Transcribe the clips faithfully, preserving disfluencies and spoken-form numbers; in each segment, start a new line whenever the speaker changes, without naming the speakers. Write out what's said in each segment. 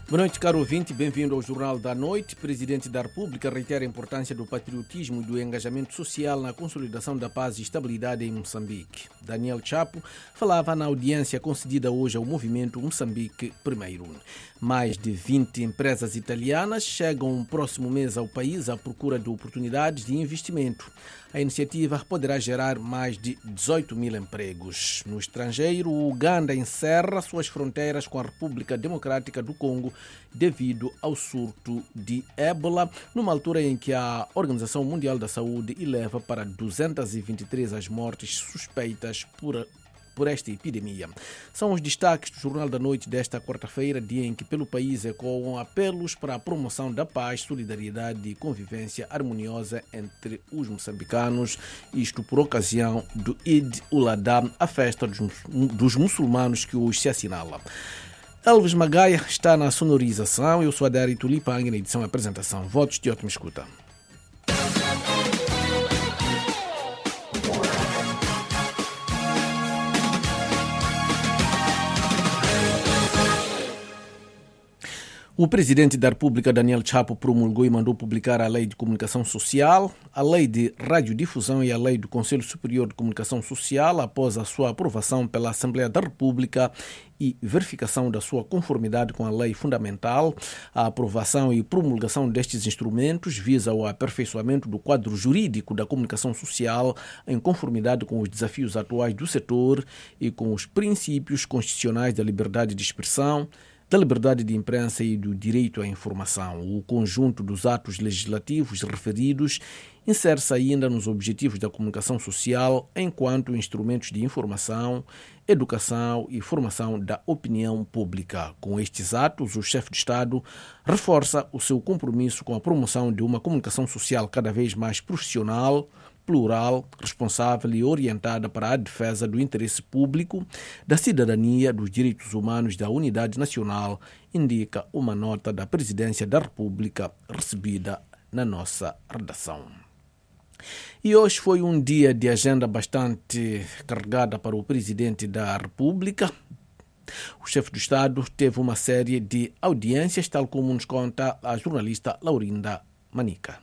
Boa noite, caro ouvinte, bem-vindo ao Jornal da Noite. Presidente da República reitera a importância do patriotismo e do engajamento social na consolidação da paz e estabilidade em Moçambique. Daniel Chapo falava na audiência concedida hoje ao movimento Moçambique Primeiro. Mais de vinte empresas italianas chegam próximo mês ao país à procura de oportunidades de investimento. A iniciativa poderá gerar mais de dezoito mil empregos. No estrangeiro, o Uganda encerra suas fronteiras com a República Democrática do Congo devido ao surto de ébola, numa altura em que a Organização Mundial da Saúde eleva para duzentas e vinte e três as mortes suspeitas por por esta epidemia. São os destaques do Jornal da Noite desta quarta-feira, dia em que pelo país ecoam apelos para a promoção da paz, solidariedade e convivência harmoniosa entre os moçambicanos, isto por ocasião do Eid ul-Adha, a festa dos, dos muçulmanos que hoje se assinala. Elvis Magaia está na sonorização, eu sou a Dari Tulipang na edição e apresentação. Votos de ótima escuta. O presidente da República, Daniel Chapo, promulgou e mandou publicar a Lei de Comunicação Social, a Lei de Radiodifusão e a Lei do Conselho Superior de Comunicação Social após a sua aprovação pela Assembleia da República e verificação da sua conformidade com a lei fundamental. A aprovação e promulgação destes instrumentos visa o aperfeiçoamento do quadro jurídico da comunicação social em conformidade com os desafios atuais do setor e com os princípios constitucionais da liberdade de expressão, da liberdade de imprensa e do direito à informação. O conjunto dos atos legislativos referidos insere-se ainda nos objetivos da comunicação social enquanto instrumentos de informação, educação e formação da opinião pública. Com estes atos, o chefe de Estado reforça o seu compromisso com a promoção de uma comunicação social cada vez mais profissional, plural, responsável e orientada para a defesa do interesse público, da cidadania, dos direitos humanos e da unidade nacional, indica uma nota da Presidência da República recebida na nossa redação. E hoje foi um dia de agenda bastante carregada para o Presidente da República. O chefe do Estado teve uma série de audiências, tal como nos conta a jornalista Laurinda Manica.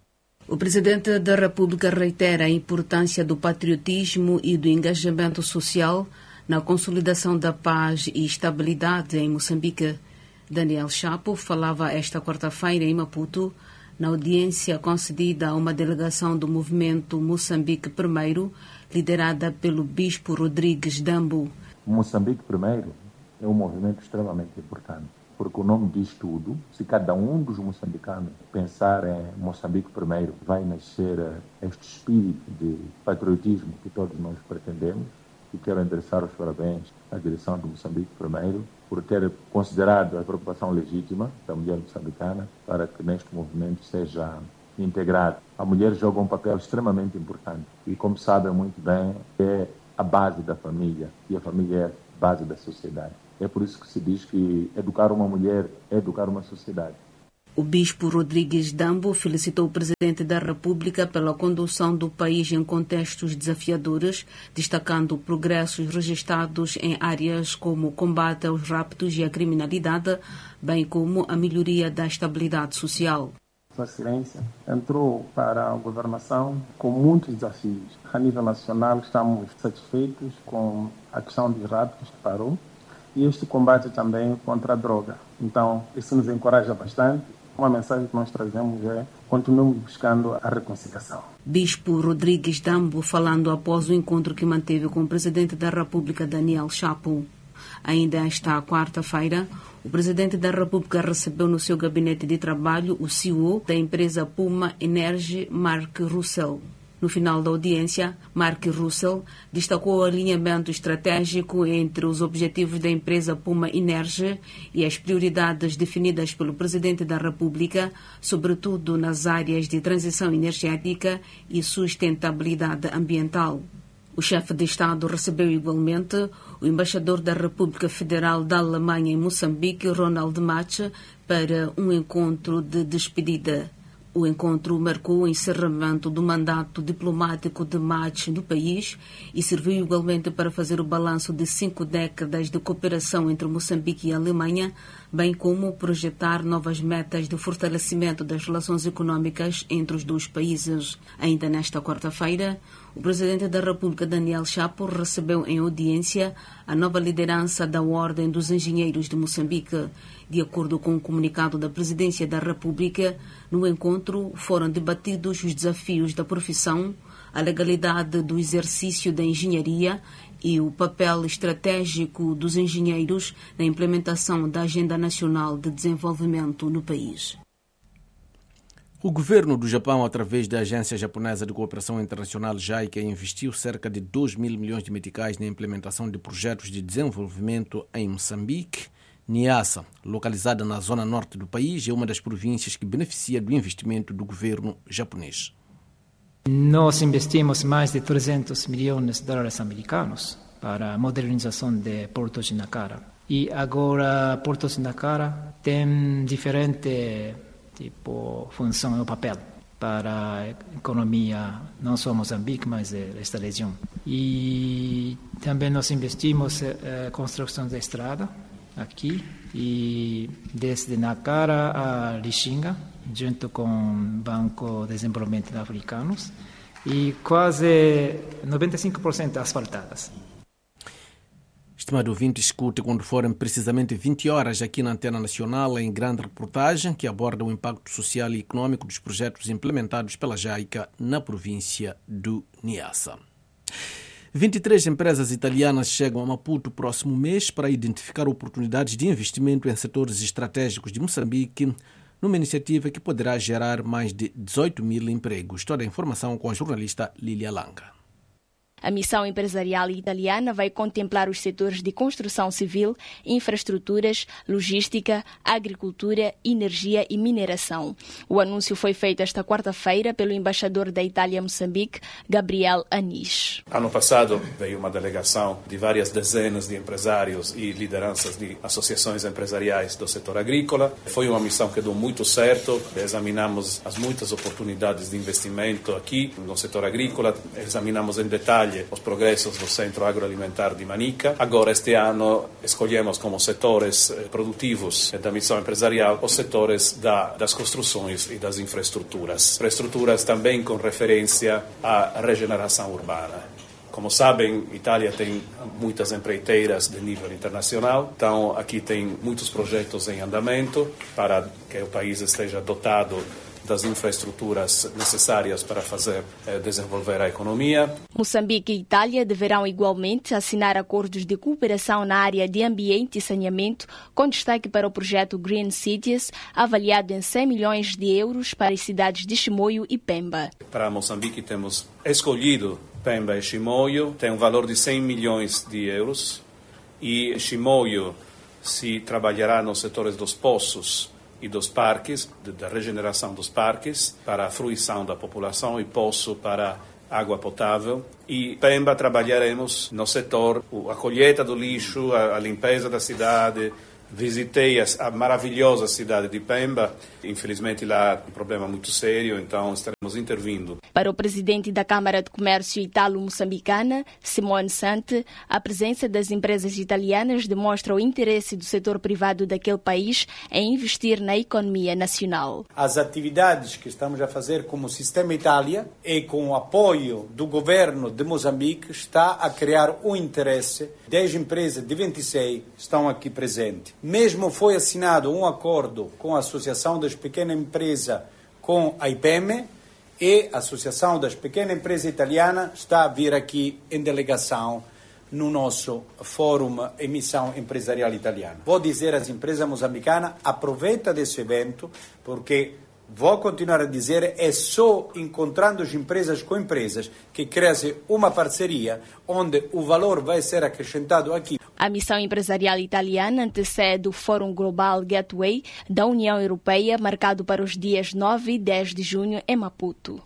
O Presidente da República reitera a importância do patriotismo e do engajamento social na consolidação da paz e estabilidade em Moçambique. Daniel Chapo falava esta quarta-feira em Maputo, na audiência concedida a uma delegação do movimento Moçambique Primeiro, liderada pelo Bispo Rodrigues Dambo.
Moçambique Primeiro é um movimento extremamente importante, porque o nome diz tudo. Se cada um dos moçambicanos pensar em Moçambique Primeiro, vai nascer este espírito de patriotismo que todos nós pretendemos. E quero endereçar os parabéns à direção do Moçambique Primeiro por ter considerado a preocupação legítima da mulher moçambicana para que neste movimento seja integrado. A mulher joga um papel extremamente importante e, como sabem muito bem, é a base da família e a família é a base da sociedade. É por isso que se diz que educar uma mulher é educar uma sociedade.
O Bispo Rodrigues Dambo felicitou o Presidente da República pela condução do país em contextos desafiadores, destacando progressos registrados em áreas como o combate aos raptos e a criminalidade, bem como a melhoria da estabilidade social.
A Excelência entrou para a governação com muitos desafios. A nível nacional estamos satisfeitos com a questão dos raptos que parou e este combate também contra a droga. Então, isso nos encoraja bastante. Uma mensagem que nós trazemos é: continuemos buscando a reconciliação.
Bispo Rodrigues Dambo falando após o encontro que manteve com o Presidente da República, Daniel Chapo. Ainda esta quarta-feira, o Presidente da República recebeu no seu gabinete de trabalho o C E O da empresa Puma Energy, Mark Russell. No final da audiência, Mark Russell destacou o alinhamento estratégico entre os objetivos da empresa Puma Energy e as prioridades definidas pelo Presidente da República, sobretudo nas áreas de transição energética e sustentabilidade ambiental. O chefe de Estado recebeu igualmente o embaixador da República Federal da Alemanha em Moçambique, Ronald Matsch, para um encontro de despedida. O encontro marcou o encerramento do mandato diplomático de Mach no país e serviu igualmente para fazer o balanço de cinco décadas de cooperação entre Moçambique e a Alemanha, bem como projetar novas metas de fortalecimento das relações econômicas entre os dois países. Ainda nesta quarta-feira, o presidente da República, Daniel Chapo, recebeu em audiência a nova liderança da Ordem dos Engenheiros de Moçambique. De acordo com o comunicado da Presidência da República, no encontro foram debatidos os desafios da profissão, a legalidade do exercício da engenharia e o papel estratégico dos engenheiros na implementação da Agenda Nacional de Desenvolvimento no país.
O governo do Japão, através da Agência Japonesa de Cooperação Internacional JICA, investiu cerca de dois mil milhões de meticais na implementação de projetos de desenvolvimento em Moçambique. Niassa, localizada na zona norte do país, é uma das províncias que beneficia do investimento do governo japonês.
Nós investimos mais de trezentos milhões de dólares americanos para a modernização de Porto de Nakara. E agora Porto de Nakara tem diferente tipo função ou papel para a economia, não só Moçambique, mas esta região. E também nós investimos na construção da estrada aqui, e desde Nakara a Lixinga, junto com o Banco de Desenvolvimento Africanos, e quase noventa e cinco por cento asfaltadas.
Estimado ouvinte, escute quando forem precisamente vinte horas aqui na Antena Nacional, em grande reportagem que aborda o impacto social e econômico dos projetos implementados pela JICA na província do Niassa. vinte e três empresas italianas chegam a Maputo próximo mês para identificar oportunidades de investimento em setores estratégicos de Moçambique, numa iniciativa que poderá gerar mais de dezoito mil empregos. Toda a informação com a jornalista Lília Langa.
A missão empresarial italiana vai contemplar os setores de construção civil, infraestruturas, logística, agricultura, energia e mineração. O anúncio foi feito esta quarta-feira pelo embaixador da Itália em Moçambique, Gabriel Anis.
Ano passado veio uma delegação de várias dezenas de empresários e lideranças de associações empresariais do setor agrícola. Foi uma missão que deu muito certo. Examinamos as muitas oportunidades de investimento aqui no setor agrícola, examinamos em detalhe os progressos do Centro Agroalimentar de Manica. Agora, este ano, escolhemos como setores produtivos da missão empresarial os setores da, das construções e das infraestruturas. Infraestruturas também com referência à regeneração urbana. Como sabem, a Itália tem muitas empreiteiras de nível internacional, então aqui tem muitos projetos em andamento para que o país esteja dotado das infraestruturas necessárias para fazer eh, desenvolver a economia.
Moçambique e Itália deverão igualmente assinar acordos de cooperação na área de ambiente e saneamento, com destaque para o projeto Green Cities, avaliado em cem milhões de euros para as cidades de Chimoio e Pemba.
Para Moçambique temos escolhido Pemba e Chimoio, tem um valor de cem milhões de euros, e Chimoio se trabalhará nos setores dos poços e dos parques, da regeneração dos parques, para a fruição da população, e poço para água potável. E Pemba trabalharemos no setor, a colheita do lixo, a, a limpeza da cidade. Visitei a, a maravilhosa cidade de Pemba. Infelizmente lá há um problema muito sério, então estaremos intervindo.
Para o presidente da Câmara de Comércio Italo-Moçambicana, Simone Sante, a presença das empresas italianas demonstra o interesse do setor privado daquele país em investir na economia nacional.
As atividades que estamos a fazer como Sistema Itália e com o apoio do governo de Moçambique está a criar um interesse. dez empresas de vinte e seis estão aqui presentes. Mesmo foi assinado um acordo com a Associação das Pequenas Empresas com a I P E M, e a Associação das Pequenas Empresas Italianas está a vir aqui em delegação no nosso Fórum Emissão Empresarial Italiano. Vou dizer às empresas moçambicanas, aproveita desse evento, porque vou continuar a dizer, é só encontrando as empresas com empresas que cria-se uma parceria onde o valor vai ser acrescentado aqui.
A missão empresarial italiana antecede o Fórum Global Gateway da União Europeia, marcado para os dias nove e dez de junho em Maputo.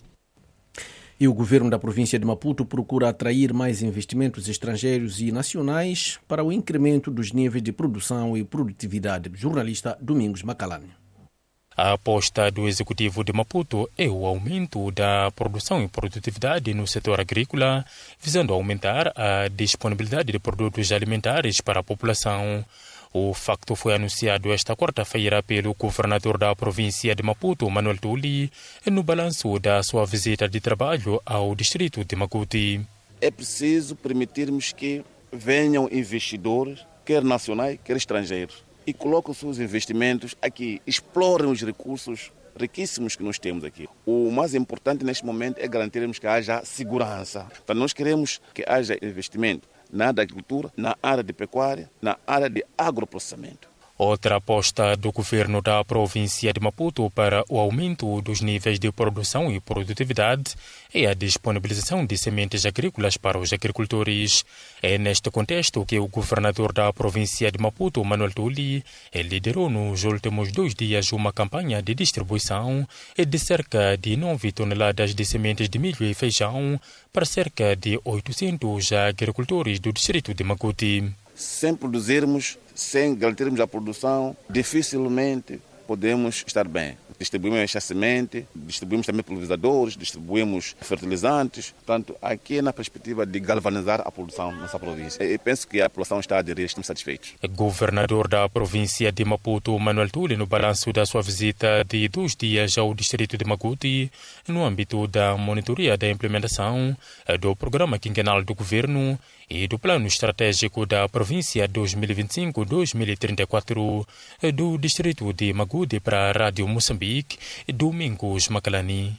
E o governo da província de Maputo procura atrair mais investimentos estrangeiros e nacionais para o incremento dos níveis de produção e produtividade. Jornalista Domingos Macalani.
A aposta do Executivo de Maputo é o aumento da produção e produtividade no setor agrícola, visando aumentar a disponibilidade de produtos alimentares para a população. O facto foi anunciado esta quarta-feira pelo governador da província de Maputo, Manuel Tuli, no balanço da sua visita de trabalho ao distrito de Makuti.
É preciso permitirmos que venham investidores, quer nacionais, quer estrangeiros, e coloquem os seus investimentos aqui, explorem os recursos riquíssimos que nós temos aqui. O mais importante neste momento é garantirmos que haja segurança. Então, nós queremos que haja investimento na área da agricultura, na área de pecuária, na área de agroprocessamento.
Outra aposta do governo da província de Maputo para o aumento dos níveis de produção e produtividade é a disponibilização de sementes agrícolas para os agricultores. É neste contexto que o governador da província de Maputo, Manuel Tuli, liderou nos últimos dois dias uma campanha de distribuição de cerca de nove toneladas de sementes de milho e feijão para cerca de oitocentos agricultores do distrito de Makuti.
Sem produzirmos, sem garantirmos a produção, dificilmente podemos estar bem. Distribuímos esta semente, distribuímos também pulverizadores, distribuímos fertilizantes. Portanto, aqui é na perspectiva de galvanizar a produção nessa província. E penso que a população está a aderir, estamos satisfeitos.
O governador da província de Maputo, Manuel Tuli, no balanço da sua visita de dois dias ao distrito de Makuti, no âmbito da monitoria da implementação do programa quinquenal do governo e do plano estratégico da província dois mil e vinte e cinco a dois mil e trinta e quatro do distrito de Makuti para a Rádio Moçambique, Domingos Macalani.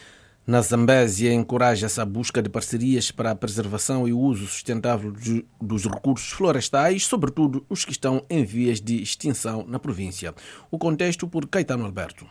Na Zambésia, encoraja-se a busca de parcerias para a preservação e o uso sustentável dos recursos florestais, sobretudo os que estão em vias de extinção na província. O contexto por Caetano Alberto.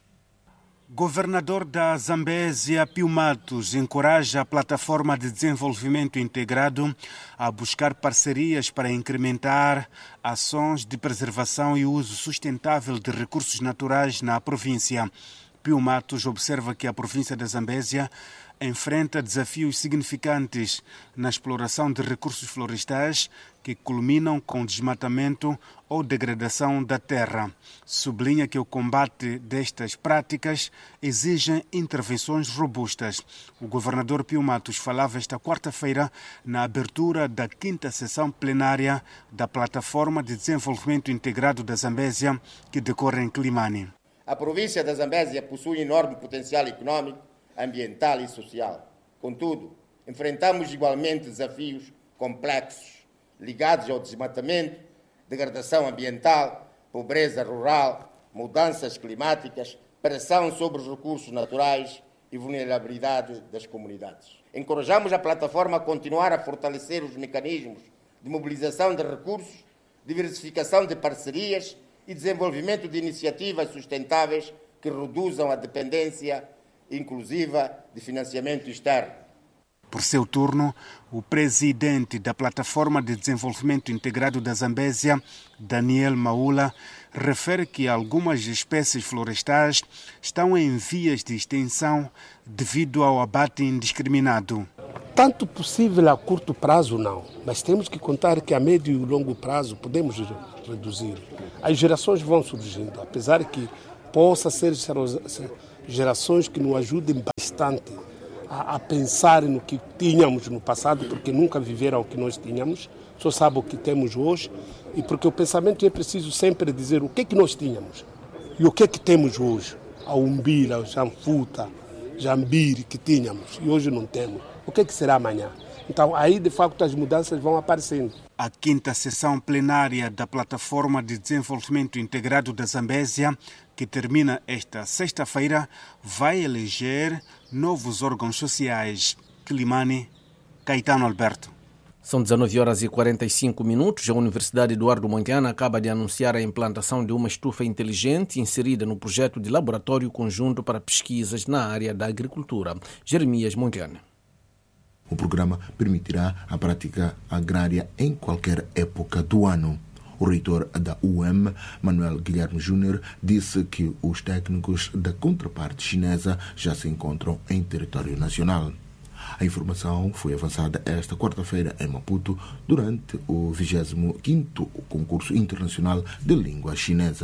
Governador da Zambésia, Pio Matos, encoraja a plataforma de desenvolvimento integrado a buscar parcerias para incrementar ações de preservação e uso sustentável de recursos naturais na província. Pio Matos observa que a província da Zambésia enfrenta desafios significantes na exploração de recursos florestais que culminam com desmatamento ou degradação da terra. Sublinha que o combate destas práticas exige intervenções robustas. O governador Pio Matos falava esta quarta-feira na abertura da quinta sessão plenária da Plataforma de Desenvolvimento Integrado da Zambésia, que decorre em Climane.
A província da Zambésia possui enorme potencial econômico, ambiental e social. Contudo, enfrentamos igualmente desafios complexos ligados ao desmatamento, degradação ambiental, pobreza rural, mudanças climáticas, pressão sobre os recursos naturais e vulnerabilidade das comunidades. Encorajamos a plataforma a continuar a fortalecer os mecanismos de mobilização de recursos, diversificação de parcerias e desenvolvimento de iniciativas sustentáveis que reduzam a dependência inclusiva de financiamento externo.
Por seu turno, o presidente da Plataforma de Desenvolvimento Integrado da Zambésia, Daniel Maula, refere que algumas espécies florestais estão em vias de extinção devido ao abate indiscriminado.
Tanto possível a curto prazo, não, mas temos que contar que a médio e longo prazo podemos reduzir. As gerações vão surgindo, apesar que possa ser gerações que nos ajudem bastante a, a pensar no que tínhamos no passado, porque nunca viveram o que nós tínhamos, só sabem o que temos hoje, e porque o pensamento é preciso sempre dizer o que é que nós tínhamos e o que é que temos hoje. A umbira, a janfuta, jambiri que tínhamos e hoje não temos. O que é que será amanhã? Então aí de facto as mudanças vão aparecendo.
A quinta sessão plenária da Plataforma de Desenvolvimento Integrado da Zambésia, que termina esta sexta-feira, vai eleger novos órgãos sociais. Climane, Caetano Alberto.
São dezenove horas e quarenta e cinco minutos. A Universidade Eduardo Mondlane acaba de anunciar a implantação de uma estufa inteligente inserida no projeto de laboratório conjunto para pesquisas na área da agricultura. Jeremias Mondlane.
O programa permitirá a prática agrária em qualquer época do ano. O reitor da U E M, Manuel Guilherme Júnior, disse que os técnicos da contraparte chinesa já se encontram em território nacional. A informação foi avançada esta quarta-feira em Maputo durante o vigésimo quinto Concurso Internacional de Língua Chinesa.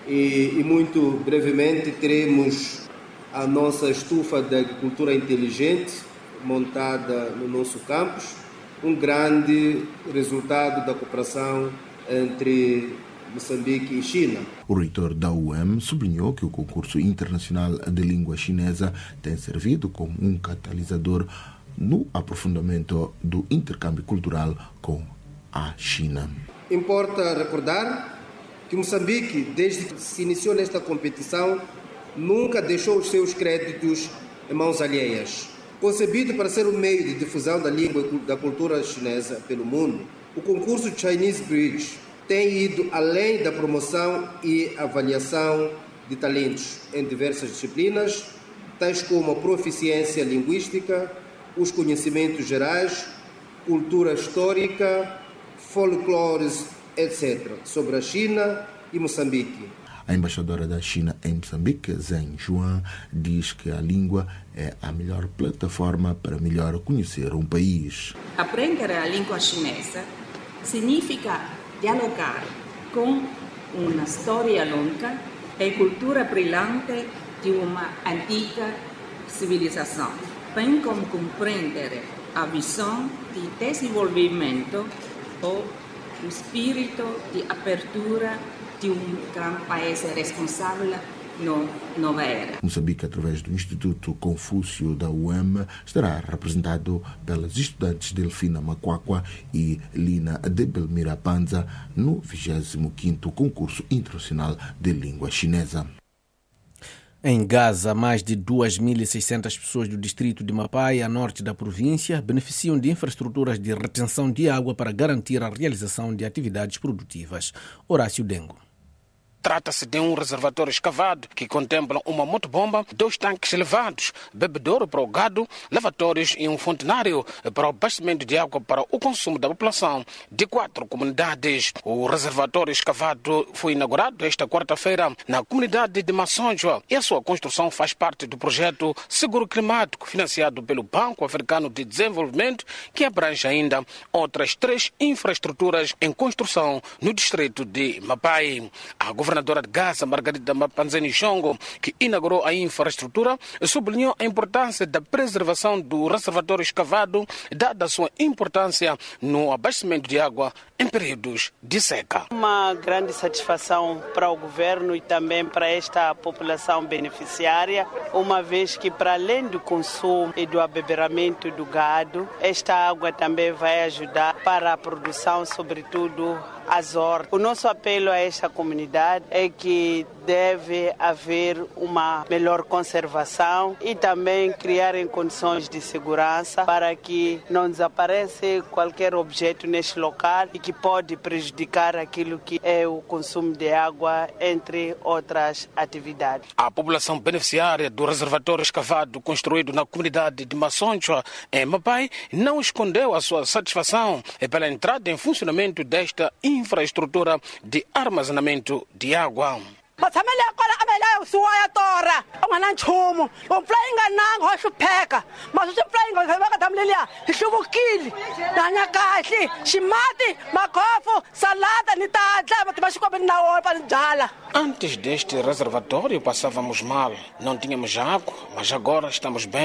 e, e muito brevemente teremos a nossa estufa de agricultura inteligente montada no nosso campus, um grande resultado da cooperação entre Moçambique e China.
O reitor da U E M sublinhou que o concurso internacional de língua chinesa tem servido como um catalisador no aprofundamento do intercâmbio cultural com a China.
Importa recordar que Moçambique, desde que se iniciou nesta competição, nunca deixou os seus créditos em mãos alheias. Concebido para ser um meio de difusão da língua e da cultura chinesa pelo mundo, o concurso Chinese Bridge tem ido além da promoção e avaliação de talentos em diversas disciplinas, tais como a proficiência linguística, os conhecimentos gerais, cultura histórica, folclores, etcétera, sobre a China e Moçambique.
A embaixadora da China em Moçambique, Zheng Juan, diz que a língua é a melhor plataforma para melhor conhecer um país.
Aprender a língua chinesa significa dialogar com uma história longa e cultura brilhante de uma antiga civilização, bem como compreender a visão de desenvolvimento ou o espírito de abertura de um grande país responsável no nova era.
Moçambique, através do Instituto Confúcio da U E M, estará representado pelas estudantes Delfina Macuacua e Lina de Belmira Panza no vigésimo quinto Concurso Internacional de Língua Chinesa.
Em Gaza, mais de duas mil e seiscentas pessoas do distrito de Mapai, a norte da província, beneficiam de infraestruturas de retenção de água para garantir a realização de atividades produtivas. Horácio Dengo.
Trata-se de um reservatório escavado que contempla uma motobomba, dois tanques elevados, bebedouro para o gado, lavatórios e um fontenário para o abastecimento de água para o consumo da população de quatro comunidades. O reservatório escavado foi inaugurado esta quarta-feira na comunidade de Maçonjoa e a sua construção faz parte do projeto Seguro Climático, financiado pelo Banco Africano de Desenvolvimento, que abrange ainda outras três infraestruturas em construção no distrito de Mapai. A A governadora de Gaza, Margarida Mapanzeni Chongo, que inaugurou a infraestrutura, sublinhou a importância da preservação do reservatório escavado, dada a sua importância no abastecimento de água em períodos de seca.
Uma grande satisfação para o governo e também para esta população beneficiária, uma vez que, para além do consumo e do abeberamento do gado, esta água também vai ajudar para a produção, sobretudo as hortas. O nosso apelo a esta comunidade é que deve haver uma melhor conservação e também criar em condições de segurança para que não desapareça qualquer objeto neste local e que pode prejudicar aquilo que é o consumo de água, entre outras atividades.
A população beneficiária do reservatório escavado construído na comunidade de Maçonjoa, em Mapai, não escondeu a sua satisfação pela entrada em funcionamento desta infraestrutura de armazenamento de água.
Mathamele akona amela usuwa ya tora ongana nchumu umflyinga nanga washupheka masusi flyinga sebaka damlelia ihlubukile nanya kahle shimati makofu salada ni tadla bathi bashikobe nawo para njala.
Antes deste reservatório passávamos mal, não tínhamos água, mas agora estamos bem.